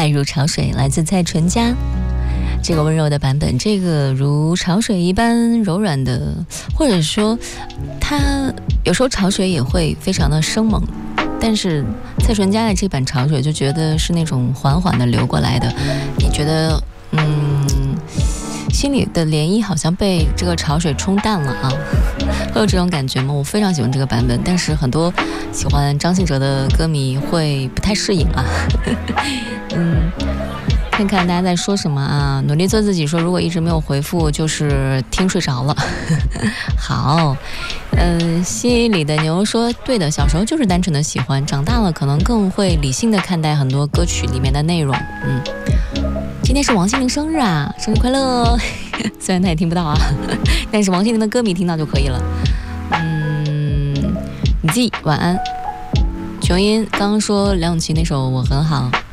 爱如潮水，来自蔡淳佳。这个温柔的版本，这个如潮水一般柔软的，或者说它有时候潮水也会非常的生猛，但是蔡淳佳的这版潮水就觉得是那种缓缓的流过来的，你觉得心里的涟漪好像被这个潮水冲淡了啊，会有这种感觉吗？我非常喜欢这个版本，但是很多喜欢张信哲的歌迷会不太适应啊。看看大家在说什么啊，努力做自己说如果一直没有回复就是听睡着了。好，西里的牛说对的，小时候就是单纯的喜欢，长大了可能更会理性的看待很多歌曲里面的内容。今天是王心凌生日啊，生日快乐。虽然他也听不到啊，但是王心凌的歌迷听到就可以了。你自己晚安。琼音刚刚说梁咏琪那首我很好，